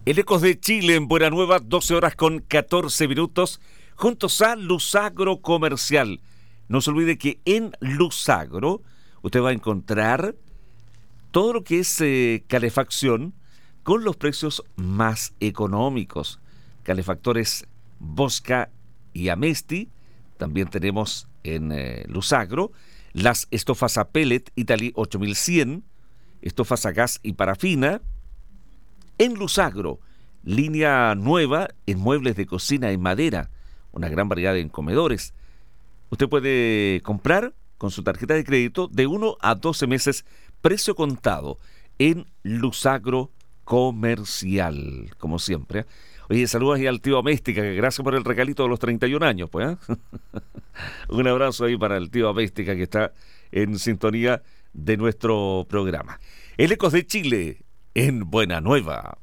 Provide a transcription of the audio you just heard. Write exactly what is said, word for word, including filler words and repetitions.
El Ecos de Chile en Buena Nueva, doce horas con catorce minutos, juntos a Luzagro Comercial. No se olvide que en Luzagro usted va a encontrar todo lo que es eh, calefacción con los precios más económicos. Calefactores Bosca y Amesti, también tenemos en eh, Luzagro, las estofas a pellet Italy ocho mil cien, estofas a gas y parafina. En Luzagro, línea nueva en muebles de cocina en madera, una gran variedad en comedores. Usted puede comprar con su tarjeta de crédito de uno a doce meses, precio contado, en Luzagro Comercial, como siempre. Oye, saludos ahí al tío Améstica, que gracias por el regalito de los treinta y un años, pues. ¿eh? Un abrazo ahí para el tío Améstica, que está en sintonía de nuestro programa. El Ecos de Chile, en Buena Nueva.